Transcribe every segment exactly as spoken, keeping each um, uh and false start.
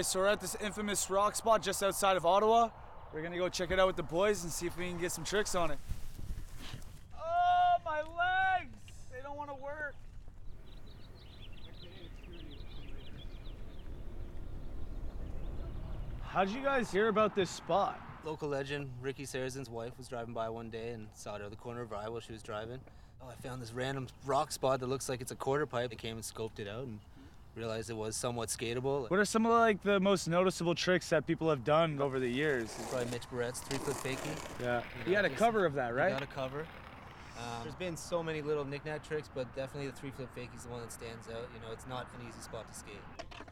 guys, so we're at this infamous rock spot just outside of Ottawa. We're gonna go check it out with the boys and see if we can get some tricks on it. Oh, my legs! They don't want to work. How did you guys hear about this spot? Local legend Ricky Sarazen's wife was driving by one day and saw it out of the corner of her eye while she was driving. Oh, I found this random rock spot that looks like it's a quarter pipe. They came and scoped it out and realized it was somewhat skatable. What are some of like the most noticeable tricks that people have done over the years? Probably Mitch Barrett's three-foot fakie. Yeah. You You had a just- cover of that, right? You got a cover. Um, there's been so many little knick-knack tricks, but definitely the three-foot fakie is the one that stands out. You know, it's not an easy spot to skate.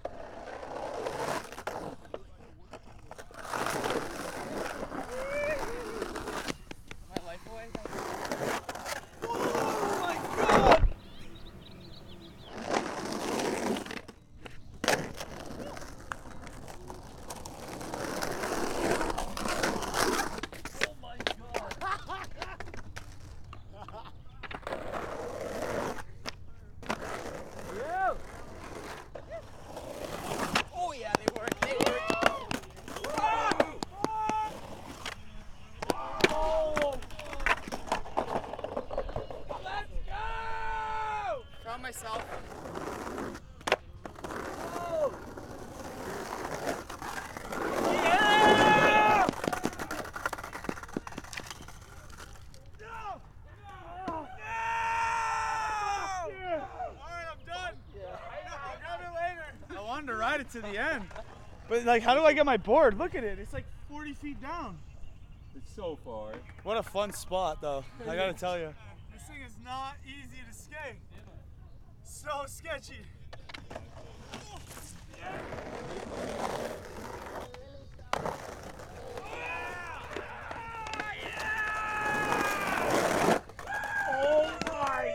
My life away? Oh my God! Oh my God! Yeah. Oh yeah, they work. They work. Let's go! Found myself. Yeah! No! No! Alright, I'm done. I'll grab it later. I wanted to ride it to the end. But like, how do I get my board? Look at it. It's like forty feet down. It's so far. What a fun spot, though. I gotta tell you. This thing is not easy to skate. So sketchy. Oh my!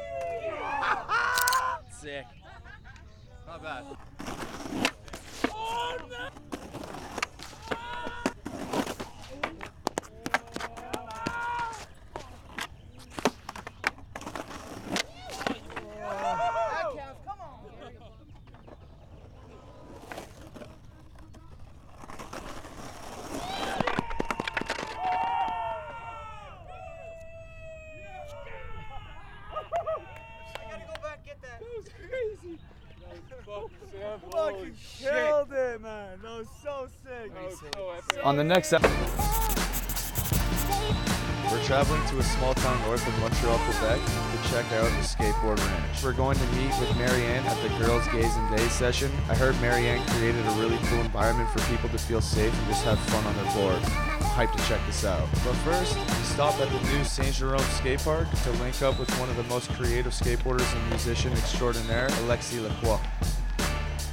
Sick. Not bad. Oh no! That counts. Come on. I gotta go back and get that. That was crazy. Holy Fucking shit. killed it, man. That was so sick. That was so epic. On the next episode. We're traveling to a small town north of Montreal, Quebec to check out the skateboard ranch. We're going to meet with Marianne at the Girls Gays and Days session. I heard Marianne created a really cool environment for people to feel safe and just have fun on their board. I'm hyped to check this out. But first, we stop at the new Saint Jerome skate park to link up with one of the most creative skateboarders and musician extraordinaire, Alexis Lacroix.